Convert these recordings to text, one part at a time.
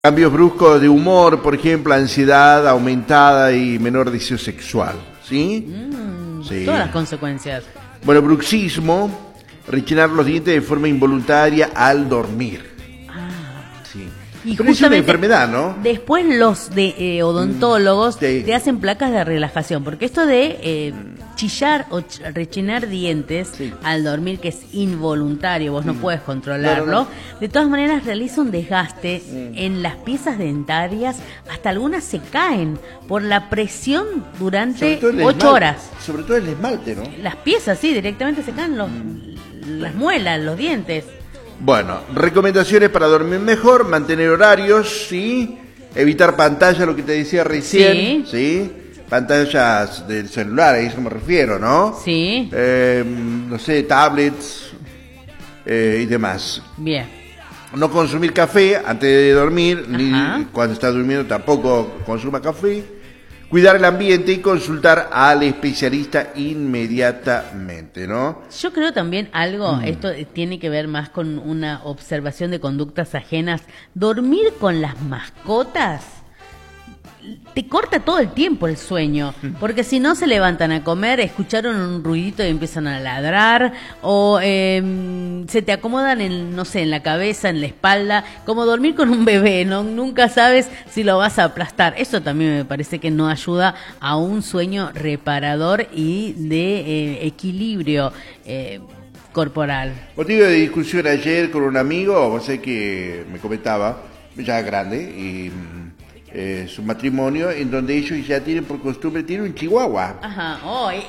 Cambios bruscos de humor, por ejemplo, ansiedad aumentada y menor deseo sexual, ¿sí? Sí. Todas las consecuencias. Bueno, bruxismo, rechinar los dientes de forma involuntaria al dormir. Sí. Y pero es una enfermedad, ¿no? Después los de odontólogos Sí. te hacen placas de relajación, porque esto de chillar o rechinar dientes Sí. al dormir, que es involuntario, vos no puedes controlarlo, No. de todas maneras realiza un desgaste en las piezas dentarias, hasta algunas se caen por la presión durante Sobre todo el 8 esmalte, horas. Sobre todo el esmalte, ¿no? Las piezas, sí, directamente se caen las muelas, los dientes. Bueno, recomendaciones para dormir mejor, mantener horarios, ¿sí? Evitar pantallas, lo que te decía recién, ¿sí? Pantallas del celular, a eso me refiero, ¿no? Sí. No sé, tablets y demás. Bien. No consumir café antes de dormir, ni Ajá. cuando estás durmiendo tampoco consuma café. Cuidar el ambiente y consultar al especialista inmediatamente, ¿no? Yo creo también algo, esto tiene que ver más con una observación de conductas ajenas. Dormir con las mascotas te corta todo el tiempo el sueño, porque si no se levantan a comer, escucharon un ruidito y empiezan a ladrar, o se te acomodan en, no sé, en la cabeza, en la espalda, como dormir con un bebé, ¿no? Nunca sabes si lo vas a aplastar. Eso también me parece que no ayuda a un sueño reparador y de equilibrio corporal. Motivo de discusión ayer con un amigo, vos sé que me comentaba, ya grande, y su matrimonio, en donde ellos ya tienen por costumbre, tienen un chihuahua. Ajá,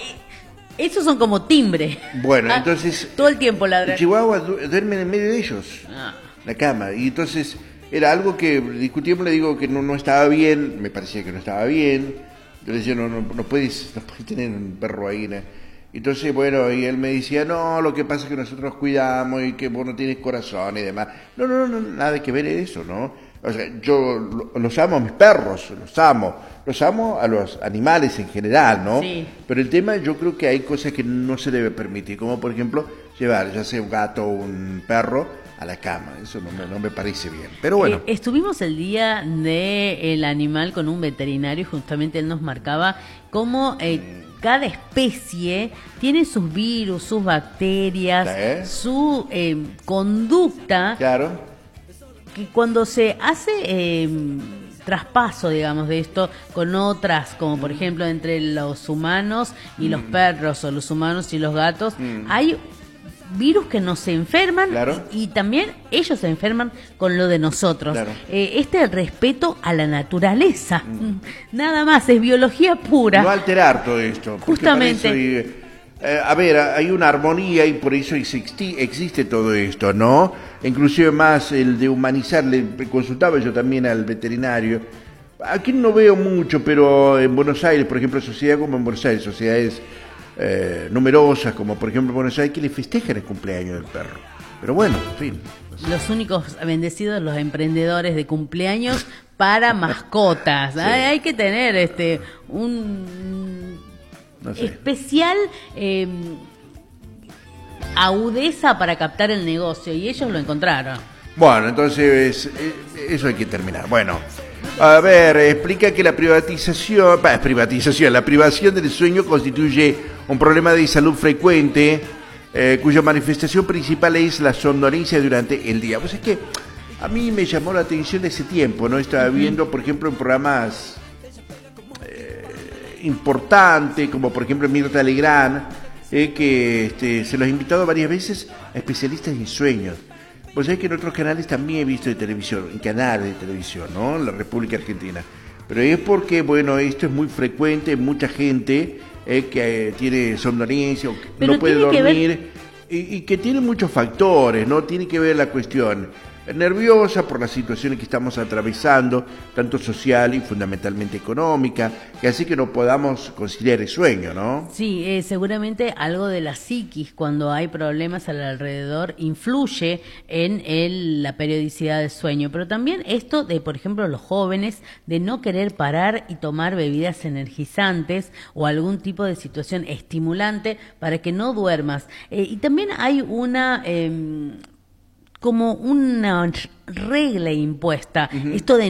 esos son como timbre. Bueno, entonces todo el tiempo el ladran. chihuahua duermen en medio de ellos, la cama, y entonces era algo que discutimos, le digo que no estaba bien, me parecía que no estaba bien, yo le decía, no puedes tener un perro ahí, ¿no? Entonces, bueno, y él me decía, no, lo que pasa es que nosotros cuidamos y que vos no tienes corazón y demás. No, nada que ver eso, ¿no? O sea, yo los amo a mis perros, los amo a los animales en general, ¿no? Sí. Pero el tema, yo creo que hay cosas que no se debe permitir, como por ejemplo, llevar ya sea un gato o un perro a la cama, eso no me parece bien, pero bueno. Estuvimos el día del animal con un veterinario y justamente él nos marcaba cómo cada especie tiene sus virus, sus bacterias, su conducta. Claro. Que cuando se hace traspaso, digamos, de esto con otras, como por ejemplo entre los humanos y los perros, o los humanos y los gatos, hay virus que nos enferman, claro, y también ellos se enferman con lo de nosotros. Claro. Este respeto a la naturaleza, nada más, es biología pura. No alterar todo esto. Justamente. A ver, hay una armonía y por eso existe todo esto, ¿no? Inclusive más el de humanizar, le consultaba yo también al veterinario. Aquí no veo mucho, pero en Buenos Aires, por ejemplo, sociedades como en Buenos Aires, sociedades numerosas, como por ejemplo en Buenos Aires, que le festejan el cumpleaños del perro. Pero bueno, en fin. Los únicos bendecidos, los emprendedores de cumpleaños para mascotas. Sí. Hay que tener un No sé. especial agudeza para captar el negocio, y ellos lo encontraron. Bueno, entonces eso hay que terminar. Bueno, a ver, explica que la privación del sueño constituye un problema de salud frecuente, cuya manifestación principal es la somnolencia durante el día. Pues es que a mí me llamó la atención ese tiempo, ¿no? Estaba viendo, por ejemplo, en programas importantes, como por ejemplo Mirta Legrand, que se los ha invitado varias veces a especialistas en sueños. Pues es que en otros canales también he visto de televisión, en canales de televisión, ¿no? En la República Argentina. Pero es porque, bueno, esto es muy frecuente, mucha gente que tiene somnolencia o que no puede dormir y que tiene muchos factores, ¿no? Tiene que ver la cuestión nerviosa por las situaciones que estamos atravesando, tanto social y fundamentalmente económica, que hace que no podamos conciliar el sueño, ¿no? Sí, seguramente algo de la psiquis, cuando hay problemas alrededor, influye en la periodicidad del sueño, pero también esto de, por ejemplo, los jóvenes, de no querer parar y tomar bebidas energizantes o algún tipo de situación estimulante para que no duermas. Y también hay una como una regla impuesta. Esto de